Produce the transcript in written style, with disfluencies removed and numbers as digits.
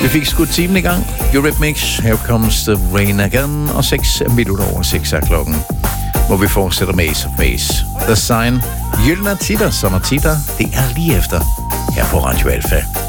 Vi fik skudt timen i gang. Eurythmics, Here Comes the Rain Again, og 6 minutter over 6 er klokken, hvor vi fortsætter med Ace of Base. The Sign, Gyldne Titter, Sommertitter, det er lige efter her på Radio Alfa.